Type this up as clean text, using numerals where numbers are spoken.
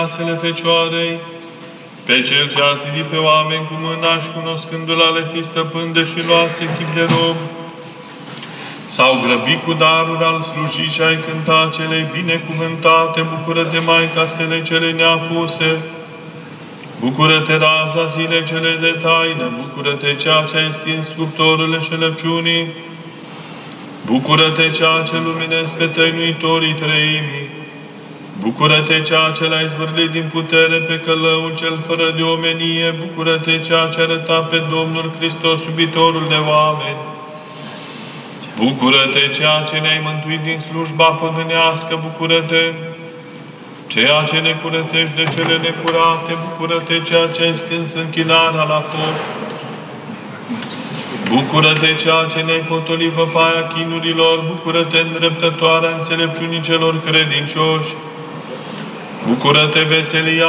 brațele Fecioarei, pe Cel ce a zidit pe oameni cu mâna și cunoscându-L a le fi stăpân, deși luați chip de rob. S-au grăbit cu daruri al slujii și ai cânta celei binecuvântate, bucură-te, Maica stelei cele neapuse, bucură-te, raza zilei cele de taină, bucură-te, ceea ce ai stins sculptorul înșelăciunii, bucură-te, ceea ce luminezi pe tăinuitorii treimii, bucură-te, ceea ce l-ai zvârlit din putere pe călăul cel fără de omenie, bucură-te, ceea ce arăta pe Domnul Hristos, iubitorul de oameni, bucură-te, ceea ce ne-ai mântuit din slujba păgânească, bucură-te, ceea ce ne curățești de cele necurate, bucură-te, ceea ce ai stins închinarea la foc, bucură-te, ceea ce ne-ai potolit văpaia chinurilor, bucură-te, îndreptătoarea înțelepciunii celor credincioși, bucură-te, veselia